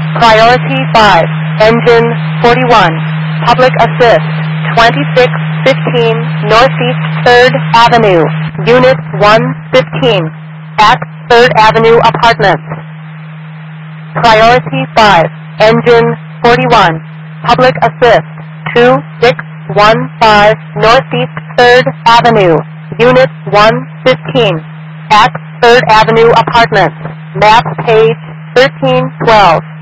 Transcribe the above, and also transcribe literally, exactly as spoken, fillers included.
Priority five, engine forty-one, public assist, twenty-six fifteen Northeast third Avenue, Unit one fifteen, at third Avenue Apartments. Priority five, engine forty-one, public assist, two six one five Northeast third Avenue, Unit one fifteen, at third Avenue Apartments. Map page thirteen twelve.